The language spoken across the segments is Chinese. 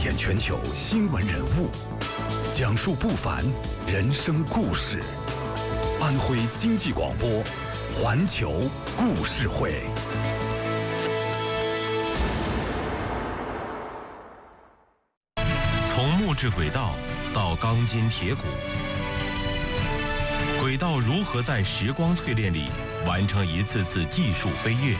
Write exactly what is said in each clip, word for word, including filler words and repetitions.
点全球新闻人物，讲述不凡人生故事。安徽经济广播，环球故事会。 从木质轨道到钢筋铁骨，轨道如何在时光淬炼里完成一次次技术飞跃？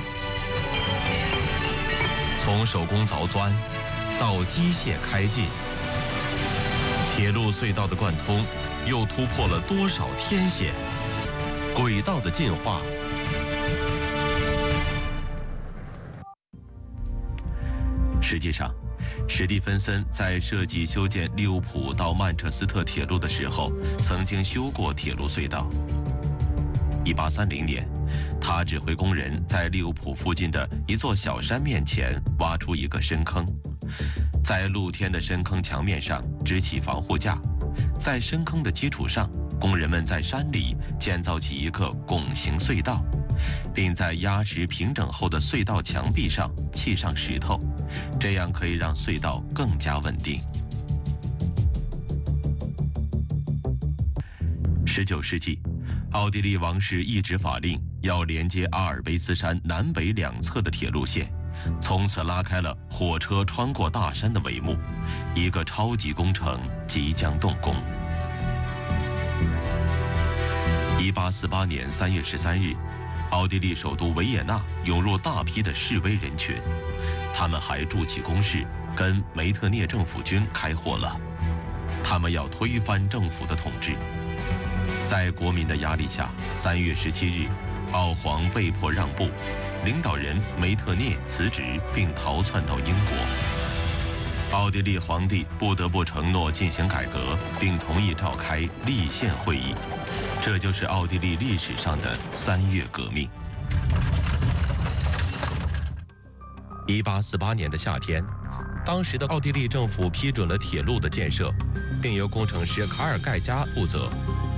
从手工凿钻到机械开进，铁路隧道的贯通又突破了多少天险？轨道的进化。实际上，史蒂芬森在设计修建利物浦到曼彻斯特铁路的时候，曾经修过铁路隧道。一八三零年，他指挥工人在利物浦附近的一座小山面前挖出一个深坑，在露天的深坑墙面上支起防护架，在深坑的基础上，工人们在山里建造起一个拱形隧道，并在压实平整后的隧道墙壁上砌上石头，这样可以让隧道更加稳定。十九世纪，奥地利王室一纸法令要连接阿尔卑斯山南北两侧的铁路线，从此拉开了火车穿过大山的帷幕，一个超级工程即将动工。一八四八年三月十三日，奥地利首都维也纳涌入大批的示威人群，他们还筑起工事，跟梅特涅政府军开火了。他们要推翻政府的统治。在国民的压力下，三月十七日，奥皇被迫让步，领导人梅特涅辞职并逃窜到英国。奥地利皇帝不得不承诺进行改革，并同意召开立宪会议。这就是奥地利历史上的三月革命。一八四八年的夏天，当时的奥地利政府批准了铁路的建设，并由工程师卡尔盖加负责。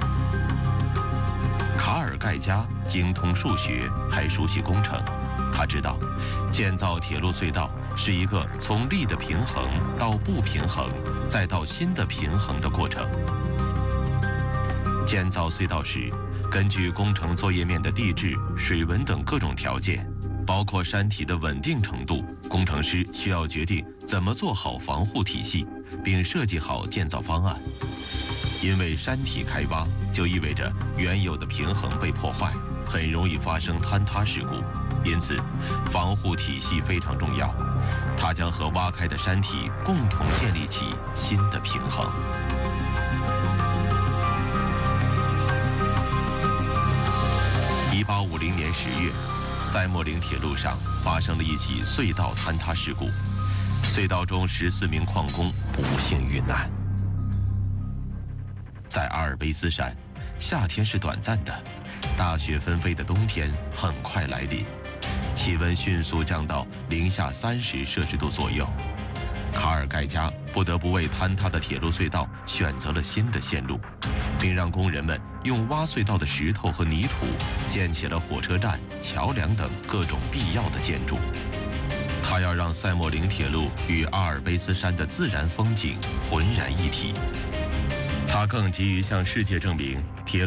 卡尔盖加精通数学，还熟悉工程，他知道建造铁路隧道是一个从力的平衡到不平衡，再到新的平衡的过程。建造隧道时，根据工程作业面的地质、水文等各种条件，包括山体的稳定程度，工程师需要决定怎么做好防护体系，并设计好建造方案。因为山体开挖就意味着原有的平衡被破坏，很容易发生坍塌事故，因此防护体系非常重要。它将和挖开的山体共同建立起新的平衡。一八五零年十月，塞默林铁路上发生了一起隧道坍塌事故，隧道中十四名矿工不幸遇难。在阿尔卑斯山，夏天是短暂的，大雪纷飞的冬天很快来临，气温迅速降到零下三十摄氏度左右。卡尔盖加不得不为坍塌的铁路隧道选择了新的线路，并让工人们用挖隧道的石头和泥土建起了火车站、桥梁等各种必要的建筑。他要让塞默林铁路与阿尔卑斯山的自然风景浑然一体。他更急于向世界证明铁路